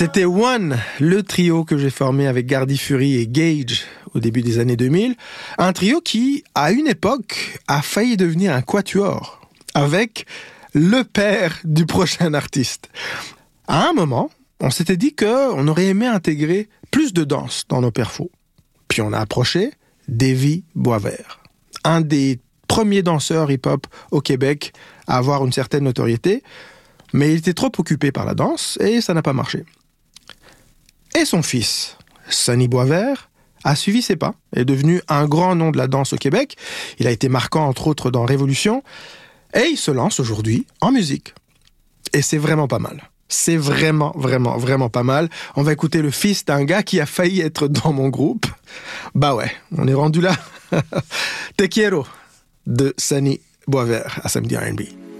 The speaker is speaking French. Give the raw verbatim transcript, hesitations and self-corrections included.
C'était One, le trio que j'ai formé avec Gardy Fury et Gage au début des années deux mille. Un trio qui, à une époque, a failli devenir un quatuor avec le père du prochain artiste. À un moment, on s'était dit qu'on aurait aimé intégrer plus de danse dans nos perfos. Puis on a approché Davy Boisvert, un des premiers danseurs hip-hop au Québec à avoir une certaine notoriété, mais il était trop occupé par la danse et ça n'a pas marché. Et son fils, Sonny Boisvert, a suivi ses pas, est devenu un grand nom de la danse au Québec. Il a été marquant, entre autres, dans Révolution, et il se lance aujourd'hui en musique. Et c'est vraiment pas mal. C'est vraiment, vraiment, vraiment pas mal. On va écouter le fils d'un gars qui a failli être dans mon groupe. Bah ouais, on est rendu là. Te quiero, de Sonny Boisvert à Samedi R and B.